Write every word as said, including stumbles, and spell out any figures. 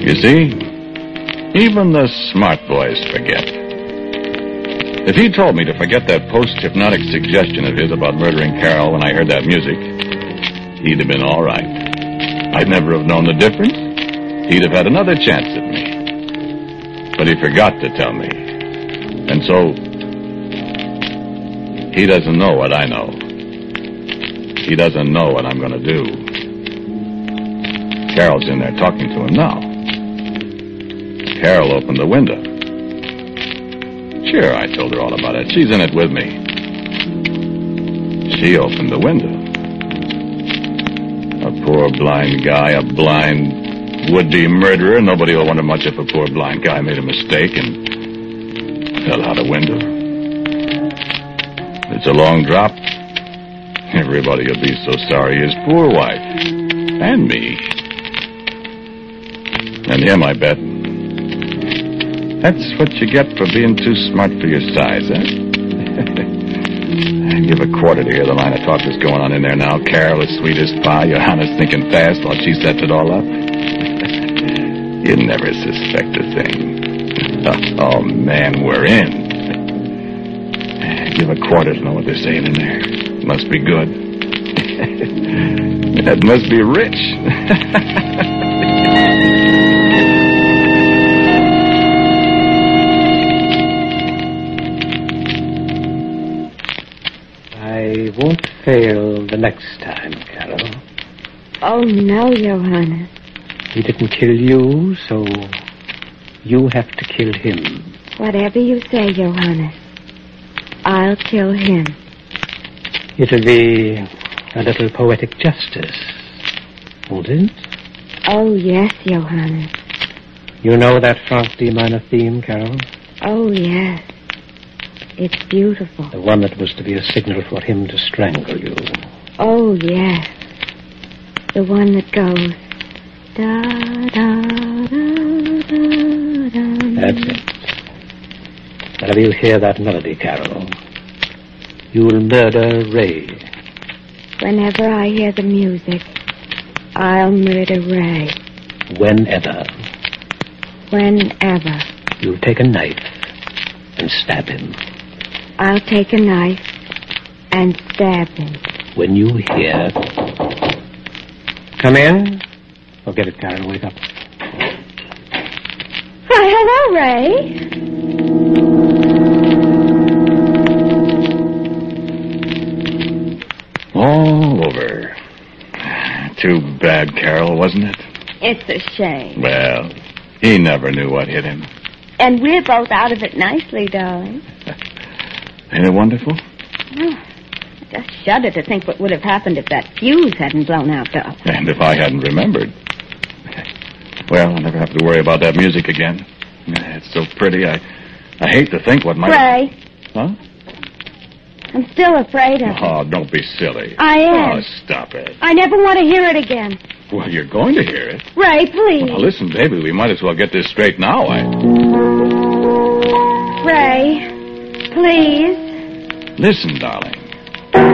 You see, even the smart boys forget. If he told me to forget that post-hypnotic suggestion of his about murdering Carol when I heard that music, he'd have been all right. I'd never have known the difference. He'd have had another chance at me. But he forgot to tell me. And so, he doesn't know what I know. He doesn't know what I'm going to do. Carol's in there talking to him now. Carol opened the window. Sure, I told her all about it. She's in it with me. She opened the window. A poor blind guy, a blind would-be murderer. Nobody will wonder much if a poor blind guy made a mistake and fell out a window. It's a long drop. Everybody will be so sorry. His poor wife. And me. And him, I bet. That's what you get for being too smart for your size, huh? Give a quarter to hear the line of talk that's going on in there now. Carol is sweet as pie. Johanna's thinking fast while she sets it all up. You'd never suspect a thing. Oh, man, we're in. Give a quarter to know what they're saying in there. Must be good. That must be rich. I won't fail the next time, Carol. Oh, no, Johannes. He didn't kill you, so you have to kill him. Whatever you say, Johannes, I'll kill him. It'll be a little poetic justice, won't it? Oh, yes, Johannes. You know that Frank D minor theme, Carol? Oh, yes. It's beautiful. The one that was to be a signal for him to strangle you. Oh, yes. The one that goes... Da, da, da, da, da. That's it. Whenever you hear that melody, Carol, you'll murder Ray. Whenever I hear the music, I'll murder Ray. Whenever. Whenever. You'll take a knife and stab him. I'll take a knife and stab him. When you hear... Come in. Oh, get it, Karen. Wake up. Why, hello, Ray. All over. Too bad, Carol, wasn't it? It's a shame. Well, he never knew what hit him. And we're both out of it nicely, darling. Ain't it wonderful? Oh, I just shudder to think what would have happened if that fuse hadn't blown out, though. And if I hadn't remembered. Well, I'll never have to worry about that music again. It's so pretty, I I hate to think what might... Ray. Huh? I'm still afraid of it. Oh, don't be silly. I am. Oh, stop it. I never want to hear it again. Well, you're going to hear it. Ray, please. Well, now, listen, baby, we might as well get this straight now. I... Ray, please. Listen, darling.